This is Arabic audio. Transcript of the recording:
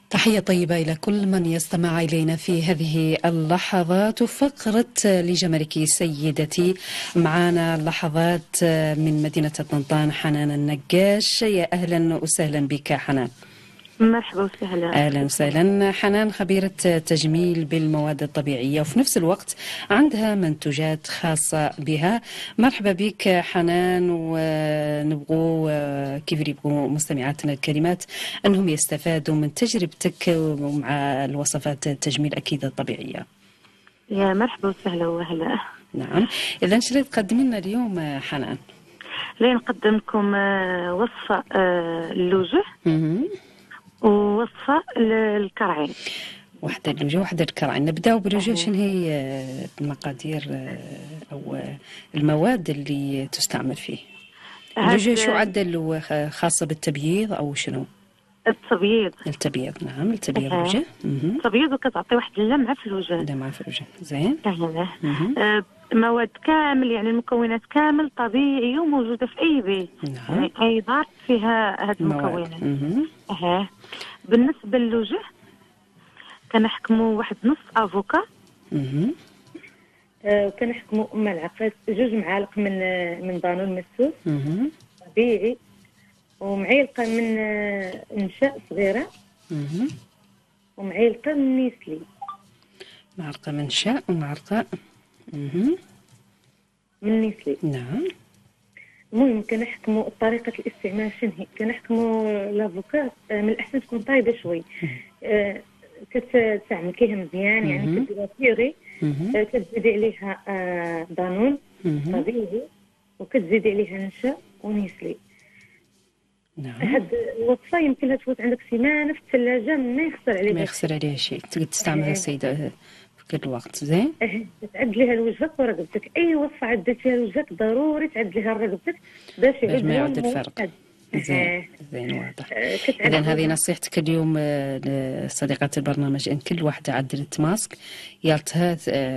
تحية طيبة إلى كل من يستمع إلينا في هذه اللحظات وفقرة لجمالك سيدتي. معنا لحظات من مدينة طنطان حنان النقاش. يا أهلا وسهلا بك حنان. مرحبا وسهلا. أهلا وسهلا. حنان خبيرة تجميل بالمواد الطبيعية وفي نفس الوقت عندها منتوجات خاصة بها. مرحبا بك حنان، ونبغوا كيف يبغوا مستمعاتنا الكريمات أنهم يستفادوا من تجربتك ومع الوصفات التجميل أكيد الطبيعية. يا مرحبا وسهلا وهلا. نعم، إذا شنو تقدمي لنا اليوم حنان؟ لين نقدم لكم وصفة اللوجه ووصفة الكرعين. واحدة اللوجه واحدة الكرعين. نبداو باللوجه. شنو هي المقادير أو المواد اللي تستعمل فيه؟ اللوجه شو عدل خاصة بالتبييض أو شنو؟ التبييض. نعم، التبييض الوجه. التبييض وكتعطي واحد اللمعة في الوجه. لمعة في الوجه، زين. مواد كامل، يعني المكونات كامل طبيعية وموجودة في أي بيت. نعم. يعني أي دار فيها هاد المكونات. بالنسبة للوجه كنحكموا واحد نص افوكا. وكنحكموا ملعقه 2 معالق من دانون مسوس طبيعي، ومعلقه من نشا صغيره، ومعلقه من نيسلي. معلقه من نشا ومعلقه من نيسلي. نعم. المهم كنحكموا طريقه الاستعمال شنو هي. كنحكموا لافوكا من الاحسن تكون طايبه شوي. كتعمكيها مزيان، يعني كديرها بيغي. كتزيدي عليها دانون طبيعي، وكتزيدي عليها نشا ونيسلي. نعم. هاد الوصفه يمكن لها تفوت عندك سيمانه في الثلاجه، ما يخسر عليها شيء. تقدر تستعملها السيده في كل الوقت. زين. تعد لها لوجهك ورقبتك. اي وصفه عدتيها لوجهك ضروري تعد لها رقبتك باش ما يعود الفرق. زين واضح. إذن هذه نصيحتك اليوم لصديقات البرنامج، إن كل واحدة عدلت ماسك يالتها